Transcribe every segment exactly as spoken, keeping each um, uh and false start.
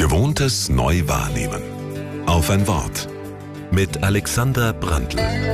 Gewohntes neu wahrnehmen. Auf ein Wort. Mit Alexander Brandl.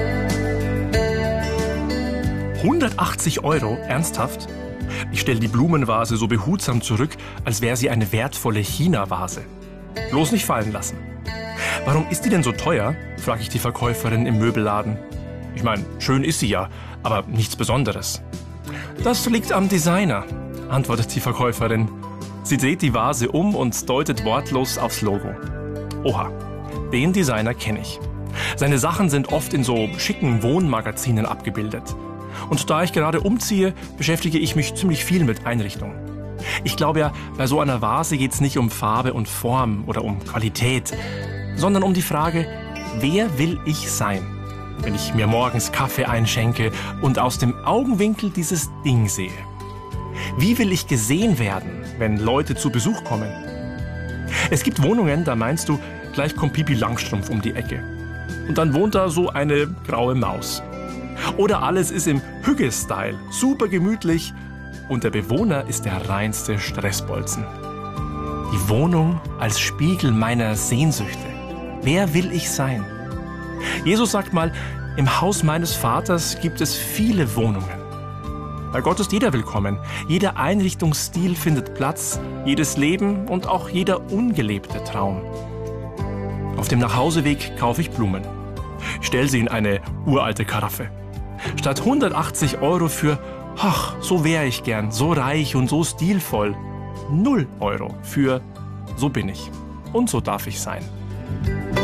hundertachtzig Euro? Ernsthaft? Ich stelle die Blumenvase so behutsam zurück, als wäre sie eine wertvolle China-Vase. Bloß nicht fallen lassen. Warum ist die denn so teuer? Frage ich die Verkäuferin im Möbelladen. Ich meine, schön ist sie ja, aber nichts Besonderes. Das liegt am Designer, antwortet die Verkäuferin. Sie dreht die Vase um und deutet wortlos aufs Logo. Oha, den Designer kenne ich. Seine Sachen sind oft in so schicken Wohnmagazinen abgebildet. Und da ich gerade umziehe, beschäftige ich mich ziemlich viel mit Einrichtung. Ich glaube ja, bei so einer Vase geht es nicht um Farbe und Form oder um Qualität, sondern um die Frage, wer will ich sein, wenn ich mir morgens Kaffee einschenke und aus dem Augenwinkel dieses Ding sehe? Wie will ich gesehen werden, wenn Leute zu Besuch kommen? Es gibt Wohnungen, da meinst du, gleich kommt Pipi Langstrumpf um die Ecke. Und dann wohnt da so eine graue Maus. Oder alles ist im Hügge-Style, super gemütlich und der Bewohner ist der reinste Stressbolzen. Die Wohnung als Spiegel meiner Sehnsüchte. Wer will ich sein? Jesus sagt mal, im Haus meines Vaters gibt es viele Wohnungen. Bei Gott ist jeder willkommen. Jeder Einrichtungsstil findet Platz, jedes Leben und auch jeder ungelebte Traum. Auf dem Nachhauseweg kaufe ich Blumen. Ich stelle sie in eine uralte Karaffe. Statt hundertachtzig Euro für, ach, so wäre ich gern, so reich und so stilvoll, null Euro für, so bin ich und so darf ich sein.